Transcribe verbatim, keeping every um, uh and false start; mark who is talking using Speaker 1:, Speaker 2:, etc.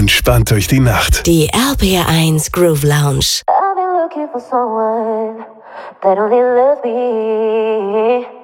Speaker 1: entspannt durch die Nacht.
Speaker 2: Die R P R eins Groove Lounge.
Speaker 3: I've been looking for someone that only loves me.